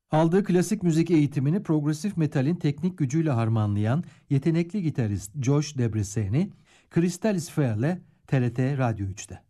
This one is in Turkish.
Aldığı klasik müzik eğitimini progresif metalin teknik gücüyle harmanlayan yetenekli gitarist Josh Debreceni, Crystal Sphere'le TRT Radyo 3'te.